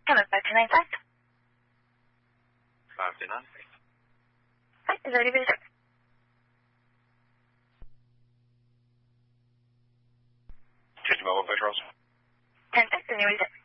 Hello, 5295. 529. はい、大丈夫です。 Change mobile patrols. 10-6、大丈夫です。